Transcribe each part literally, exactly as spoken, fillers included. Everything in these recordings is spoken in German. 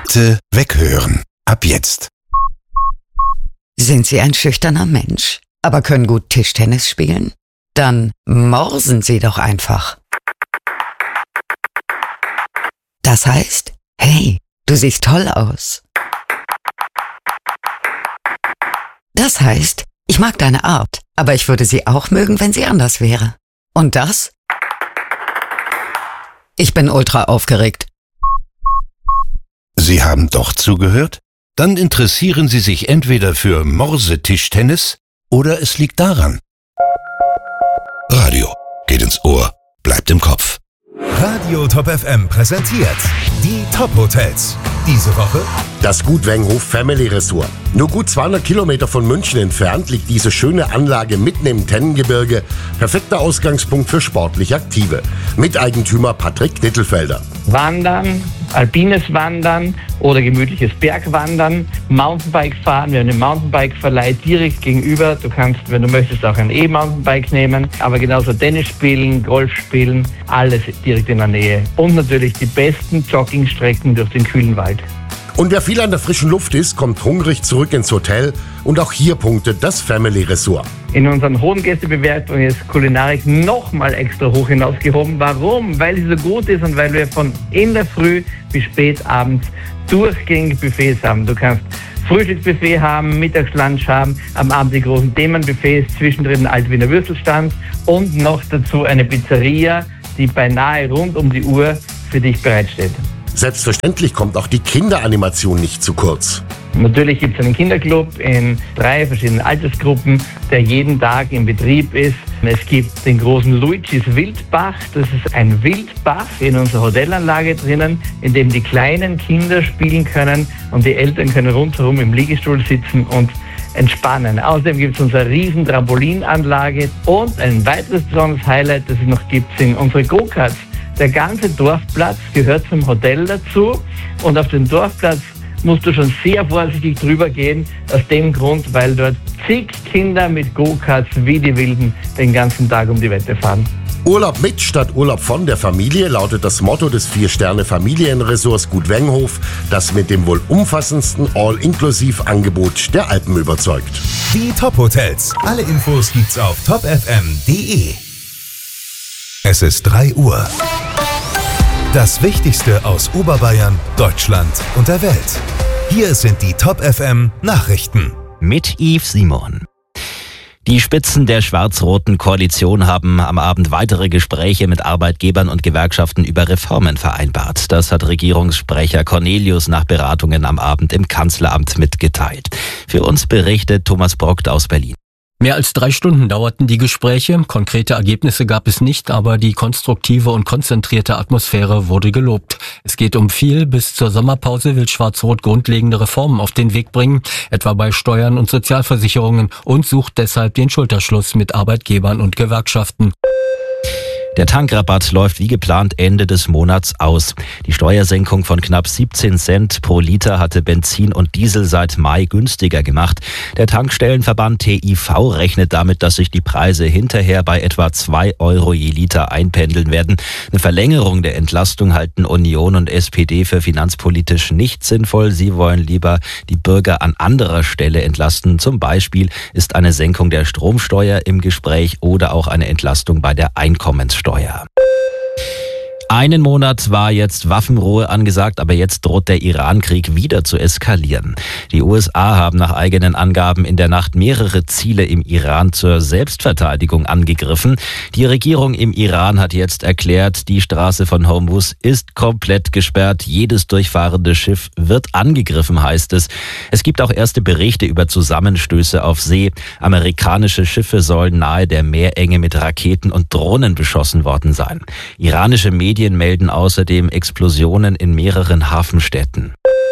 Bitte weghören. Ab jetzt. Sind Sie ein schüchterner Mensch, aber können gut Tischtennis spielen? Dann morsen Sie doch einfach. Das heißt, hey, du siehst toll aus. Das heißt, ich mag deine Art, aber ich würde sie auch mögen, wenn sie anders wäre. Und das? Ich bin ultra aufgeregt. Sie haben doch zugehört? Dann interessieren Sie sich entweder für Morse-Tischtennis oder es liegt daran. Radio geht ins Ohr, bleibt im Kopf. Radio Top F M präsentiert die Top Hotels. Diese Woche das Gut Wenghof Family Resort. Nur gut zweihundert Kilometer von München entfernt liegt diese schöne Anlage mitten im Tennengebirge. Perfekter Ausgangspunkt für sportlich Aktive. Miteigentümer Patrick Nittelfelder. Wandern, alpines Wandern oder gemütliches Bergwandern, Mountainbike fahren. Wir haben einen Mountainbike-Verleih direkt gegenüber. Du kannst, wenn du möchtest, auch ein E-Mountainbike nehmen. Aber genauso Tennis spielen, Golf spielen, alles direkt in der Nähe. Und natürlich die besten Joggingstrecken durch den kühlen Wald. Und wer viel an der frischen Luft ist, kommt hungrig zurück ins Hotel. Und auch hier punktet das Family Resort. In unseren hohen Gästebewertungen ist Kulinarik nochmal extra hoch hinausgehoben. Warum? Weil sie so gut ist und weil wir von in der Früh bis spät abends durchgängig Buffets haben. Du kannst Frühstücksbuffet haben, Mittagslunch haben, am Abend die großen Themenbuffets, zwischendrin ein Altwiener Würstelstand und noch dazu eine Pizzeria, die beinahe rund um die Uhr für dich bereitsteht. Selbstverständlich kommt auch die Kinderanimation nicht zu kurz. Natürlich gibt es einen Kinderclub in drei verschiedenen Altersgruppen, der jeden Tag in Betrieb ist. Es gibt den großen Luigi's Wildbach. Das ist ein Wildbach in unserer Hotelanlage drinnen, in dem die kleinen Kinder spielen können und die Eltern können rundherum im Liegestuhl sitzen und entspannen. Außerdem gibt es unsere riesen Trampolinanlage und ein weiteres besonderes Highlight, das es noch gibt, sind unsere Go-Karts. Der ganze Dorfplatz gehört zum Hotel dazu und auf den Dorfplatz musst du schon sehr vorsichtig drüber gehen, aus dem Grund, weil dort zig Kinder mit Go-Karts wie die Wilden den ganzen Tag um die Wette fahren. Urlaub mit statt Urlaub von der Familie lautet das Motto des Vier-Sterne-Familienresorts Gut Wenghof, das mit dem wohl umfassendsten All-Inklusiv-Angebot der Alpen überzeugt. die Top Hotels. Alle Infos gibt's auf top f m punkt d e. Es ist drei Uhr. Das Wichtigste aus Oberbayern, Deutschland und der Welt. Hier sind die Top F M Nachrichten. Mit Yves Simon. Die Spitzen der schwarz-roten Koalition haben am Abend weitere Gespräche mit Arbeitgebern und Gewerkschaften über Reformen vereinbart. Das hat Regierungssprecher Cornelius nach Beratungen am Abend im Kanzleramt mitgeteilt. Für uns berichtet Thomas Brockt aus Berlin. Mehr als drei Stunden dauerten die Gespräche. Konkrete Ergebnisse gab es nicht, aber die konstruktive und konzentrierte Atmosphäre wurde gelobt. Es geht um viel. Bis zur Sommerpause will Schwarz-Rot grundlegende Reformen auf den Weg bringen, etwa bei Steuern und Sozialversicherungen, und sucht deshalb den Schulterschluss mit Arbeitgebern und Gewerkschaften. Der Tankrabatt läuft wie geplant Ende des Monats aus. Die Steuersenkung von knapp siebzehn Cent pro Liter hatte Benzin und Diesel seit Mai günstiger gemacht. Der Tankstellenverband T I V rechnet damit, dass sich die Preise hinterher bei etwa zwei Euro je Liter einpendeln werden. Eine Verlängerung der Entlastung halten Union und S P D für finanzpolitisch nicht sinnvoll. Sie wollen lieber die Bürger an anderer Stelle entlasten. Zum Beispiel ist eine Senkung der Stromsteuer im Gespräch oder auch eine Entlastung bei der Einkommenssteuer. Einen Monat war jetzt Waffenruhe angesagt, aber jetzt droht der Iran-Krieg wieder zu eskalieren. Die U S A haben nach eigenen Angaben in der Nacht mehrere Ziele im Iran zur Selbstverteidigung angegriffen. Die Regierung im Iran hat jetzt erklärt, die Straße von Hormuz ist komplett gesperrt. Jedes durchfahrende Schiff wird angegriffen, heißt es. Es gibt auch erste Berichte über Zusammenstöße auf See. Amerikanische Schiffe sollen nahe der Meerenge mit Raketen und Drohnen beschossen worden sein. Iranische Medien Medien melden außerdem Explosionen in mehreren Hafenstädten.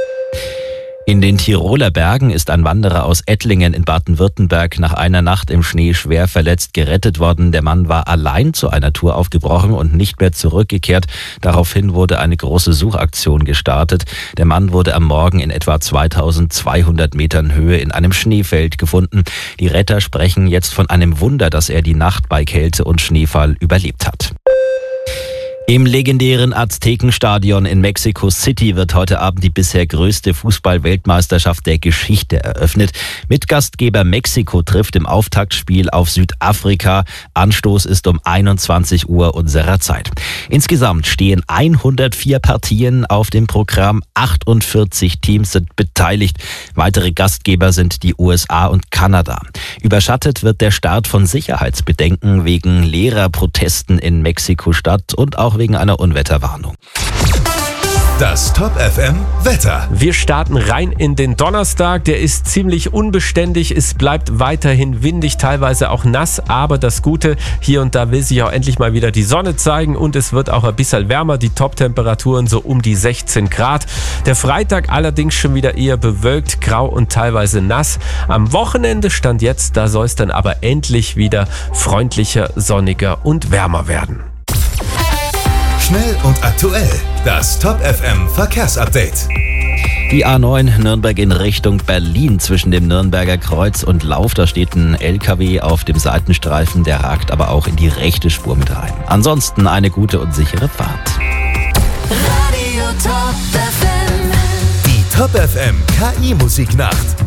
In den Tiroler Bergen ist ein Wanderer aus Ettlingen in Baden-Württemberg nach einer Nacht im Schnee schwer verletzt gerettet worden. Der Mann war allein zu einer Tour aufgebrochen und nicht mehr zurückgekehrt. Daraufhin wurde eine große Suchaktion gestartet. Der Mann wurde am Morgen in etwa zweitausendzweihundert Metern Höhe in einem Schneefeld gefunden. Die Retter sprechen jetzt von einem Wunder, dass er die Nacht bei Kälte und Schneefall überlebt hat. Im legendären Aztekenstadion in Mexico City wird heute Abend die bisher größte Fußball-Weltmeisterschaft der Geschichte eröffnet. Mitgastgeber Mexiko trifft im Auftaktspiel auf Südafrika. Anstoß ist um einundzwanzig Uhr unserer Zeit. Insgesamt stehen hundertvier Partien auf dem Programm. achtundvierzig Teams sind beteiligt. Weitere Gastgeber sind die U S A und Kanada. Überschattet wird der Start von Sicherheitsbedenken wegen Lehrerprotesten in Mexiko-Stadt und auch wegen einer Unwetterwarnung. Das Top F M Wetter. Wir starten rein in den Donnerstag. Der ist ziemlich unbeständig. Es bleibt weiterhin windig, teilweise auch nass. Aber das Gute, hier und da will sich auch endlich mal wieder die Sonne zeigen. Und es wird auch ein bisschen wärmer. Die Top-Temperaturen so um die sechzehn Grad. Der Freitag allerdings schon wieder eher bewölkt, grau und teilweise nass. Am Wochenende stand jetzt, da soll es dann aber endlich wieder freundlicher, sonniger und wärmer werden. Schnell und aktuell. Das Top F M Verkehrsupdate. Die A neun Nürnberg in Richtung Berlin zwischen dem Nürnberger Kreuz und Lauf. Da steht ein L K W auf dem Seitenstreifen, der ragt aber auch in die rechte Spur mit rein. Ansonsten eine gute und sichere Fahrt. Die Top F M K I-Musiknacht.